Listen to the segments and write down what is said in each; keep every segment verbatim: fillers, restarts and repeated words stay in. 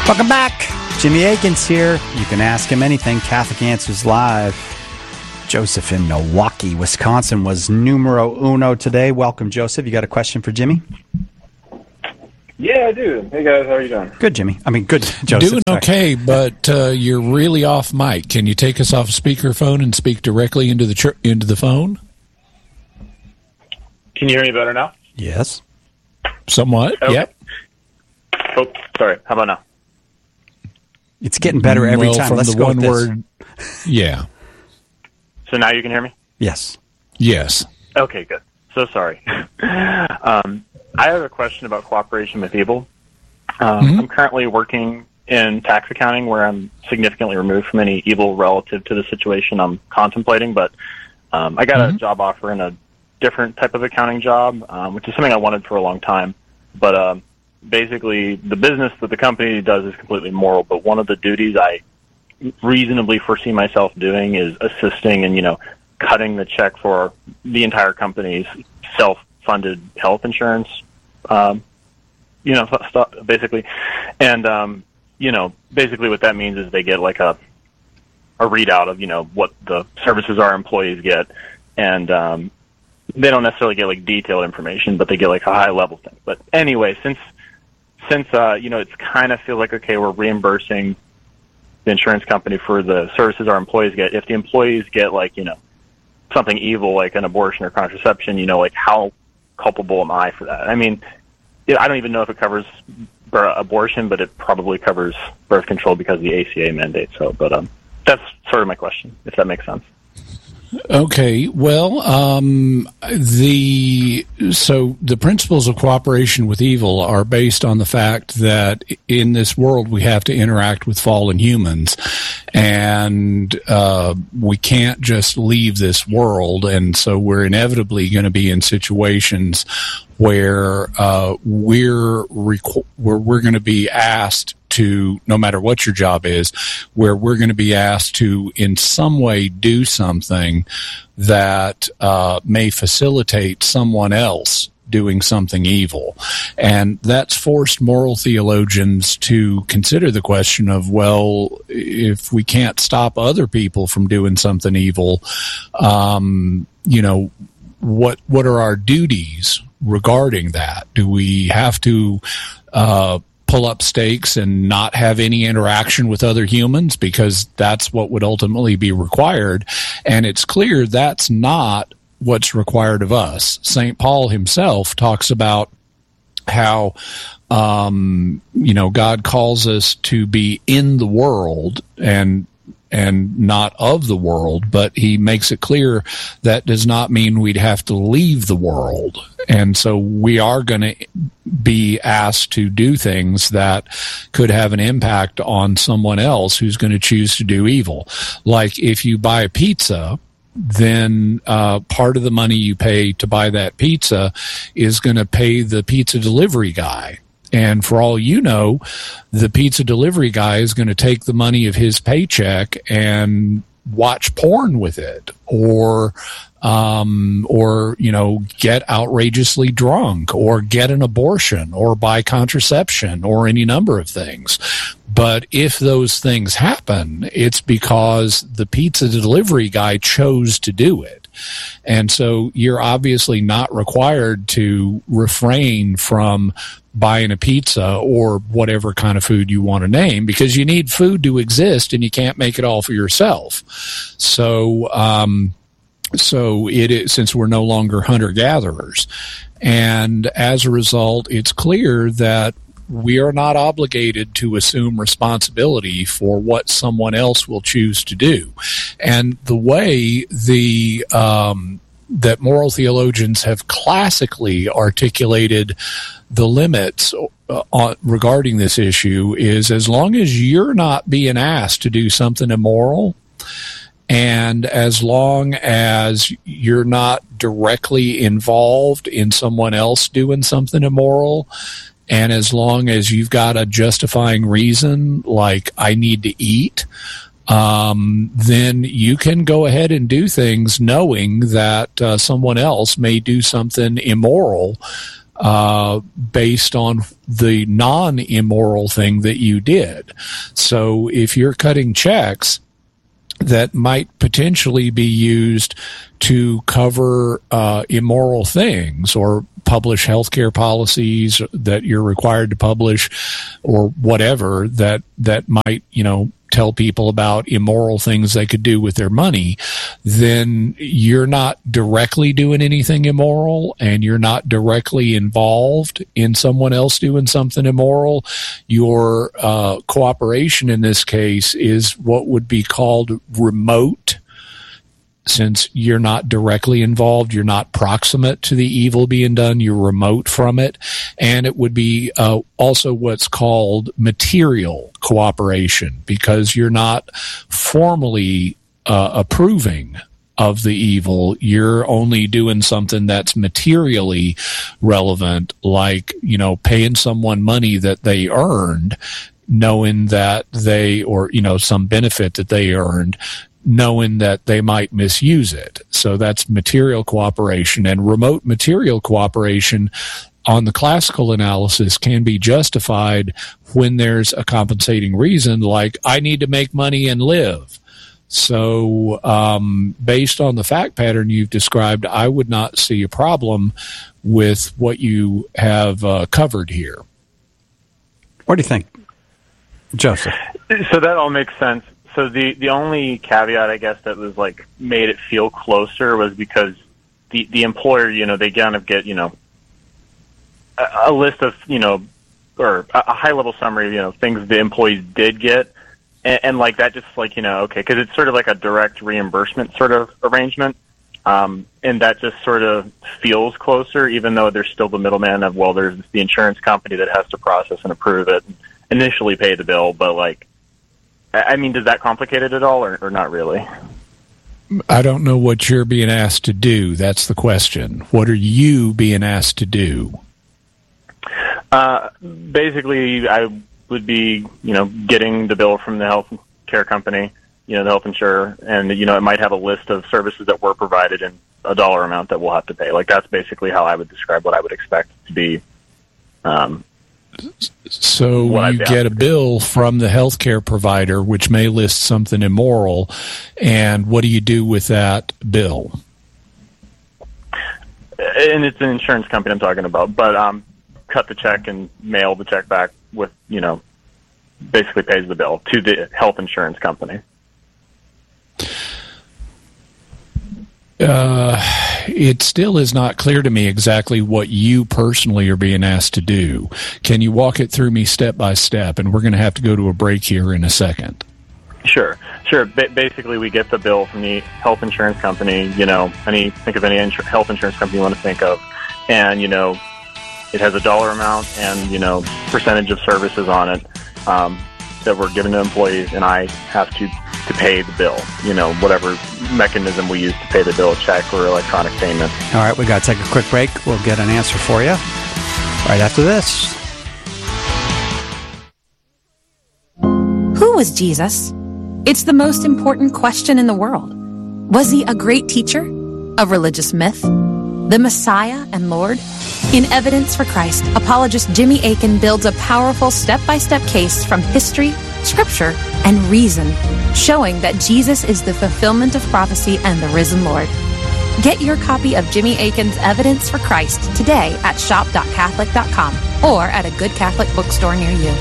Welcome back. Jimmy Akins here. You can ask him anything. Catholic Answers Live. Joseph in Milwaukee, Wisconsin was numero uno today. Welcome, Joseph. You got a question for Jimmy? Yeah, I do. Hey, guys. How are you doing? Good, Jimmy. I mean, good, Joseph. Doing okay, but uh, you're really off mic. Can you take us off speakerphone and speak directly into the ch- into the phone? Can you hear me better now? Yes. Somewhat, okay. Yep. Oh, sorry. How about now? It's getting better every well, time. From Let's the go one with this. word. Yeah. So now you can hear me? Yes. Yes. Okay, good. So sorry. um, I have a question about cooperation with evil. Um, Mm-hmm. I'm currently working in tax accounting where I'm significantly removed from any evil relative to the situation I'm contemplating, but um, I got Mm-hmm. a job offer in a different type of accounting job, um, which is something I wanted for a long time. But um, basically, the business that the company does is completely moral, but one of the duties I reasonably foresee myself doing is assisting and, you know, cutting the check for the entire company's self-funded health insurance, um, you know, stuff, basically. And, um, you know, basically what that means is they get like a, a readout of, you know, what the services our employees get. And um, they don't necessarily get like detailed information, but they get like a high level thing. But anyway, since, since uh, you know, it's kind of feels like, okay, we're reimbursing the insurance company for the services our employees get. If the employees get like, you know, something evil like an abortion or contraception, you know, like how culpable am I for that? I mean, I don't even know if it covers abortion, but it probably covers birth control because of the A C A mandate. So, but um, that's sort of my question, if that makes sense. Okay, well, um, the so the principles of cooperation with evil are based on the fact that in this world we have to interact with fallen humans, and uh, we can't just leave this world, and so we're inevitably going to be in situations where uh, we're requ- where we're going to be asked to, no matter what your job is, where we're going to be asked to in some way do something that uh, may facilitate someone else doing something evil. And that's forced moral theologians to consider the question of, well, if we can't stop other people from doing something evil, um, you know, what what are our duties regarding that? Do we have to uh, pull up stakes and not have any interaction with other humans, because that's what would ultimately be required? And it's clear that's not what's required of us. Saint Paul himself talks about how, um, you know, God calls us to be in the world and and not of the world, but he makes it clear that does not mean we'd have to leave the world. And so we are going to be asked to do things that could have an impact on someone else who's going to choose to do evil. Like if you buy a pizza, then uh, part of the money you pay to buy that pizza is going to pay the pizza delivery guy. And for all you know, the pizza delivery guy is going to take the money of his paycheck and watch porn with it, or, um, or, you know, get outrageously drunk, or get an abortion, or buy contraception, or any number of things. But if those things happen, it's because the pizza delivery guy chose to do it. And so you're obviously not required to refrain from buying a pizza or whatever kind of food you want to name, because you need food to exist and you can't make it all for yourself. So, um, so it is, since we're no longer hunter-gatherers. And as a result, it's clear that we are not obligated to assume responsibility for what someone else will choose to do. And the way the um, that moral theologians have classically articulated the limits uh, on, regarding this issue is, as long as you're not being asked to do something immoral, and as long as you're not directly involved in someone else doing something immoral, and as long as you've got a justifying reason, like I need to eat, um, then you can go ahead and do things knowing that uh, someone else may do something immoral uh, based on the non-immoral thing that you did. So if you're cutting checks that might potentially be used to cover uh, immoral things or publish healthcare policies that you're required to publish or whatever that that might, you know, tell people about immoral things they could do with their money, then you're not directly doing anything immoral and you're not directly involved in someone else doing something immoral. Your uh, cooperation in this case is what would be called remote. Since you're not directly involved, you're not proximate to the evil being done, you're remote from it. And it would be uh, also what's called material cooperation, because you're not formally uh, approving of the evil. You're only doing something that's materially relevant, like, you know, paying someone money that they earned, knowing that they, or, you know, some benefit that they earned, knowing that they might misuse it. So that's material cooperation. And remote material cooperation on the classical analysis can be justified when there's a compensating reason, like I need to make money and live. So um, based on the fact pattern you've described, I would not see a problem with what you have uh, covered here. What do you think, Joseph? So that all makes sense. So the, the only caveat, I guess, that was like made it feel closer was because the, the employer, you know, they kind of get, you know, a, a list of, you know, or a, a high level summary of, you know, things the employees did get. And, and like that just like, you know, okay, because it's sort of like a direct reimbursement sort of arrangement. Um, and that just sort of feels closer, even though there's still the middleman of, well, there's the insurance company that has to process and approve it and initially pay the bill. But like, I mean, does that complicate it at all, or, or not really? I don't know what you're being asked to do. That's the question. What are you being asked to do? Uh, basically, I would be, you know, getting the bill from the health care company, you know, the health insurer, and, you know, it might have a list of services that were provided and a dollar amount that we'll have to pay. Like, that's basically how I would describe what I would expect to be. Um, So you get a bill from the healthcare provider, which may list something immoral, and what do you do with that bill? And it's an insurance company I'm talking about, but um, cut the check and mail the check back with, you know, basically pays the bill to the health insurance company. Uh, it still is not clear to me exactly what you personally are being asked to do. Can you walk it through me step by step? And we're going to have to go to a break here in a second. Sure, sure. Ba- basically, we get the bill from the health insurance company, you know, any, think of any insur- health insurance company you want to think of. And, you know, it has a dollar amount and, you know, percentage of services on it um, that we're giving to employees, and I have to to pay the bill, you know, whatever mechanism we use to pay the bill, check or electronic payment. All right, we got to take a quick break. We'll get an answer for you right after this. Who was Jesus? It's the most important question in the world. Was he a great teacher? A religious myth? The Messiah and Lord? In Evidence for Christ, apologist Jimmy Akin builds a powerful step-by-step case from history, scripture, and reason, showing that Jesus is the fulfillment of prophecy and the risen Lord. Get your copy of Jimmy Akin's Evidence for Christ today at shop dot catholic dot com or at a good Catholic bookstore near you.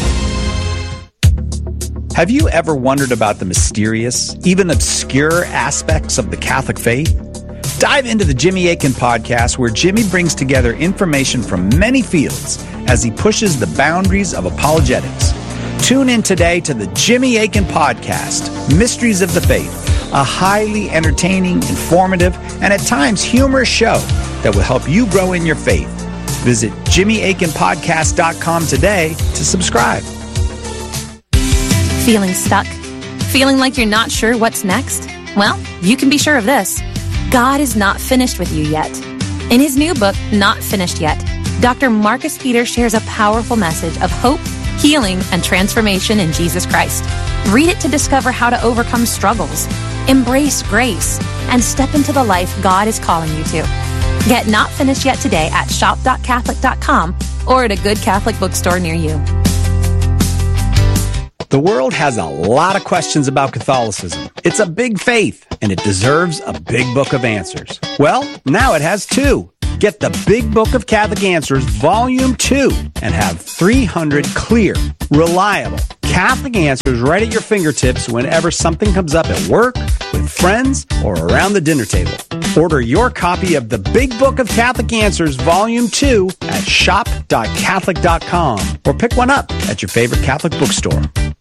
Have you ever wondered about the mysterious, even obscure aspects of the Catholic faith? Dive into the Jimmy Akin podcast, where Jimmy brings together information from many fields as he pushes the boundaries of apologetics. Tune in today to the Jimmy Akin podcast, Mysteries of the Faith, a highly entertaining, informative, and at times humorous show that will help you grow in your faith. Visit jimmy akin podcast dot com today to subscribe. Feeling stuck? Feeling like you're not sure what's next? Well, you can be sure of this. God is not finished with you yet. In his new book, Not Finished Yet, Doctor Marcus Peter shares a powerful message of hope, healing, and transformation in Jesus Christ. Read it to discover how to overcome struggles, embrace grace, and step into the life God is calling you to. Get Not Finished Yet today at shop dot catholic dot com or at a good Catholic bookstore near you. The world has a lot of questions about Catholicism. It's a big faith, and it deserves a big book of answers. Well, now it has two. Get the Big Book of Catholic Answers, Volume two, and have three hundred clear, reliable Catholic answers right at your fingertips whenever something comes up at work, with friends, or around the dinner table. Order your copy of the Big Book of Catholic Answers, Volume two at shop dot catholic dot com or pick one up at your favorite Catholic bookstore.